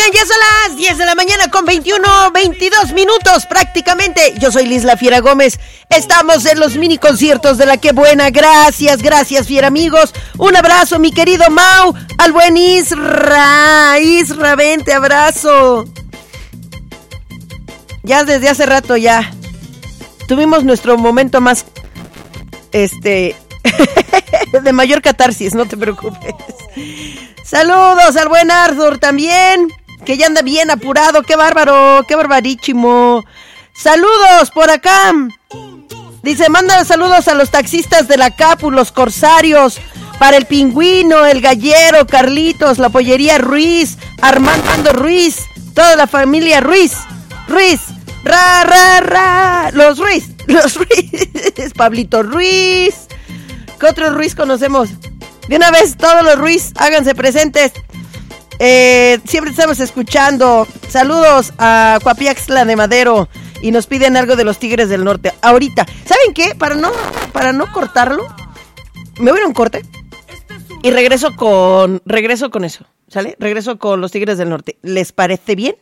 Oigan, ya son las 10 de la mañana con 22 minutos prácticamente. Yo soy Liz La Fiera Gómez. Estamos en los mini conciertos de La Qué Buena. Gracias, Fiera amigos. Un abrazo, mi querido Mau. Al buen Isra, ven, te abrazo. Ya desde hace rato ya tuvimos nuestro momento más, de mayor catarsis, no te preocupes. Saludos al buen Arthur también, que ya anda bien apurado. Qué bárbaro, qué barbarísimo. Saludos por acá. Dice, manda saludos a los taxistas de la Capu, los corsarios, para el Pingüino, el Gallero, Carlitos, la Pollería Ruiz, Armando Ruiz, toda la familia Ruiz, los Ruiz, Pablito Ruiz. ¿Qué otro Ruiz conocemos? De una vez, todos los Ruiz, háganse presentes. Siempre estamos escuchando. Saludos a Coapiaxtla de Madero. Y nos piden algo de los Tigres del Norte. Ahorita, ¿saben qué? Para no cortarlo, me voy a un corte. Y regreso con eso, ¿sale? Regreso con los Tigres del Norte. ¿Les parece bien?